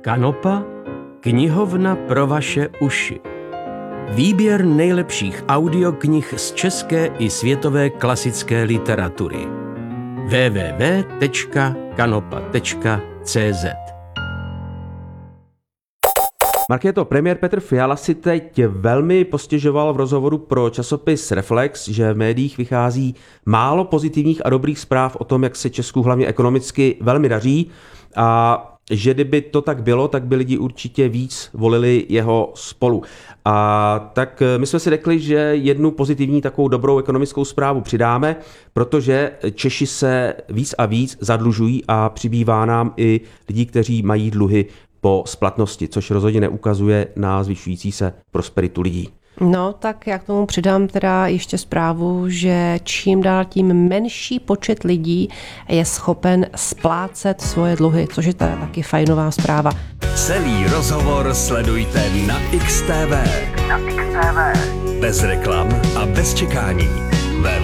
Kanopa, knihovna pro vaše uši. Výběr nejlepších audioknih z české i světové klasické literatury. www.kanopa.cz. Markéto, premiér Petr Fiala si teď velmi postěžoval v rozhovoru pro časopis Reflex, že v médiích vychází málo pozitivních a dobrých zpráv o tom, jak se Česku hlavně ekonomicky velmi daří, a že kdyby to tak bylo, tak by lidi určitě víc volili jeho Spolu. A tak my jsme si řekli, že jednu pozitivní takovou dobrou ekonomickou zprávu přidáme, protože Češi se víc a víc zadlužují a přibývá nám i lidí, kteří mají dluhy po splatnosti, což rozhodně neukazuje na zvyšující se prosperitu lidí. No, tak já k tomu přidám teda ještě zprávu, že čím dál tím menší počet lidí je schopen splácet svoje dluhy, což je teda taky fajnová zpráva. Celý rozhovor sledujte na XTV. Bez reklam a bez čekání.